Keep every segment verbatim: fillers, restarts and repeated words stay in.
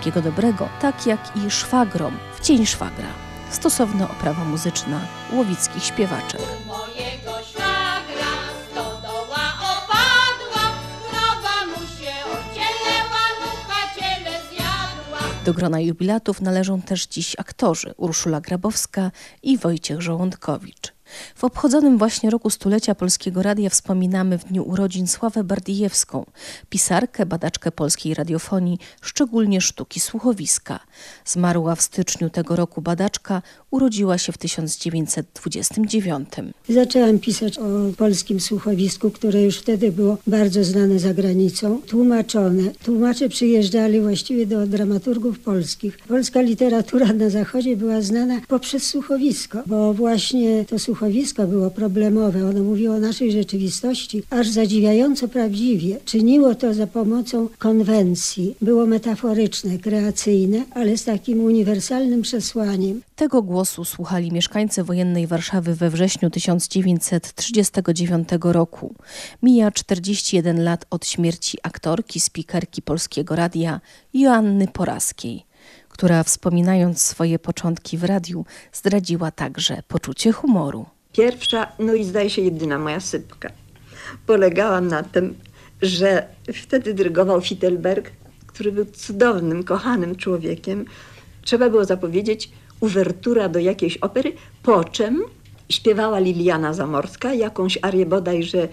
wszystkiego dobrego, tak jak i szwagrom w Dzień Szwagra. Stosowna oprawa muzyczna łowickich śpiewaczek. Mojego szwagra stodoła opadła, krowa mu się ocieleła, mucha ciele zjadła. Do grona jubilatów należą też dziś aktorzy Urszula Grabowska i Wojciech Żołądkowicz. W obchodzonym właśnie roku stulecia Polskiego Radia wspominamy w dniu urodzin Sławę Bardijewską, pisarkę, badaczkę polskiej radiofonii, szczególnie sztuki słuchowiska. Zmarła w styczniu tego roku badaczka, urodziła się w tysiąc dziewięćset dwudziestym dziewiątym. Zaczęłam pisać o polskim słuchowisku, które już wtedy było bardzo znane za granicą, tłumaczone. Tłumacze przyjeżdżali właściwie do dramaturgów polskich. Polska literatura na zachodzie była znana poprzez słuchowisko, bo właśnie to słuchowisko było problemowe. Ono mówiło o naszej rzeczywistości, aż zadziwiająco prawdziwie. Czyniło to za pomocą konwencji. Było metaforyczne, kreacyjne, ale z takim uniwersalnym przesłaniem. Tego głosu słuchali mieszkańcy wojennej Warszawy we wrześniu tysiąc dziewięćset trzydziestego dziewiątego roku. Mija czterdzieści jeden lat od śmierci aktorki, spikerki Polskiego Radia Joanny Poraskiej, która wspominając swoje początki w radiu zdradziła także poczucie humoru. Pierwsza, no i zdaje się jedyna moja sypka, polegała na tym, że wtedy dyrygował Fittelberg, który był cudownym, kochanym człowiekiem. Trzeba było zapowiedzieć uwertura do jakiejś opery, po czym śpiewała Liliana Zamorska jakąś arię bodajże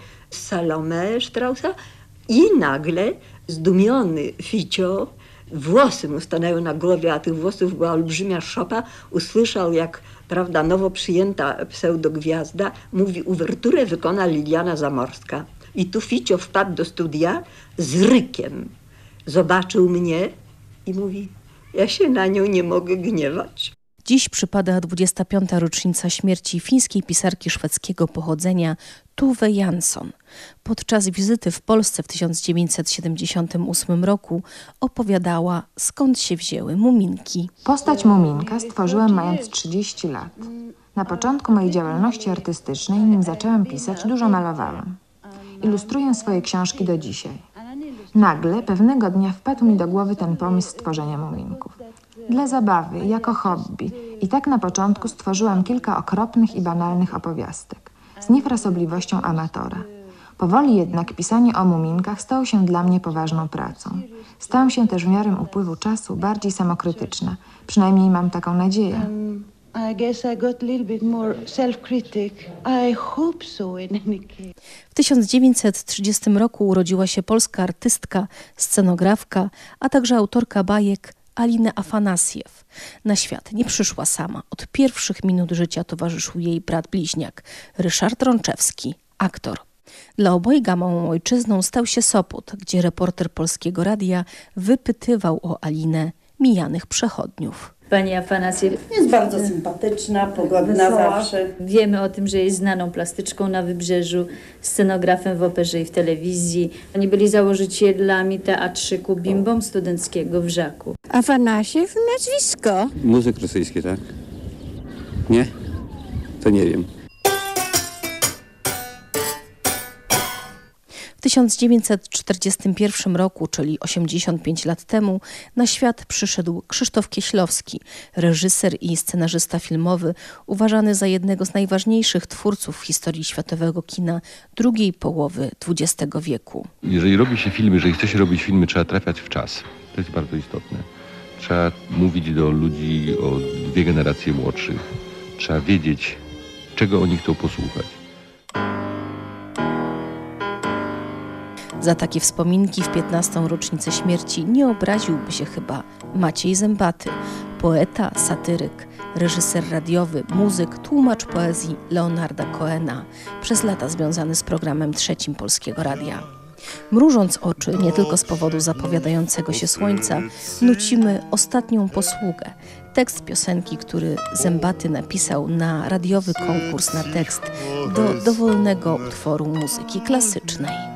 Salome Straussa i nagle zdumiony Ficio, włosy mu stanęły na głowie, a tych włosów była olbrzymia szopa, usłyszał, jak prawda, nowo przyjęta pseudogwiazda mówi, uwerturę wykona Liliana Zamorska. I tu Ficio wpadł do studia z rykiem. Zobaczył mnie i mówi, ja się na nią nie mogę gniewać. Dziś przypada dwudziesta piąta rocznica śmierci fińskiej pisarki szwedzkiego pochodzenia Tove Jansson. Podczas wizyty w Polsce w tysiąc dziewięćset siedemdziesiątym ósmym roku opowiadała, skąd się wzięły muminki. Postać muminka stworzyłam mając trzydzieści lat. Na początku mojej działalności artystycznej, nim zaczęłam pisać, dużo malowałam. Ilustruję swoje książki do dzisiaj. Nagle, pewnego dnia wpadł mi do głowy ten pomysł stworzenia muminków. Dla zabawy, jako hobby. I tak na początku stworzyłam kilka okropnych i banalnych opowiastek. Z niefrasobliwością amatora. Powoli jednak pisanie o muminkach stało się dla mnie poważną pracą. Stałam się też w miarę upływu czasu bardziej samokrytyczna. Przynajmniej mam taką nadzieję. I guess I got a little bit more self-critic. I hope so in any case. W tysiąc dziewięćset trzydziestym roku urodziła się polska artystka, scenografka, a także autorka bajek Alina Afanasjew. Na świat nie przyszła sama. Od pierwszych minut życia towarzyszył jej brat bliźniak, Ryszard Rączewski, aktor. Dla obojga małą ojczyzną stał się Sopot, gdzie reporter Polskiego Radia wypytywał o Alinę mijanych przechodniów. Pani Afanasjew jest bardzo sympatyczna, pogodna zawsze. Wiemy o tym, że jest znaną plastyczką na Wybrzeżu, scenografem w operze i w telewizji. Oni byli założycielami teatrzyku Bimbom Studenckiego w Żaku. Afanasjew, nazwisko. Muzyk rosyjski, tak? Nie? To nie wiem. W tysiąc dziewięćset czterdziestym pierwszym roku, czyli osiemdziesiąt pięć lat temu, na świat przyszedł Krzysztof Kieślowski, reżyser i scenarzysta filmowy, uważany za jednego z najważniejszych twórców w historii światowego kina drugiej połowy dwudziestego wieku. Jeżeli robi się filmy, jeżeli chce się robić filmy, trzeba trafiać w czas. To jest bardzo istotne. Trzeba mówić do ludzi o dwie generacje młodszych. Trzeba wiedzieć, czego oni chcą posłuchać. Za takie wspominki w piętnastą rocznicę śmierci nie obraziłby się chyba Maciej Zębaty, poeta, satyryk, reżyser radiowy, muzyk, tłumacz poezji Leonarda Cohena, przez lata związany z programem Trzecim Polskiego Radia. Mrużąc oczy, nie tylko z powodu zapowiadającego się słońca, nucimy Ostatnią posługę, tekst piosenki, który Zębaty napisał na radiowy konkurs na tekst do dowolnego utworu muzyki klasycznej.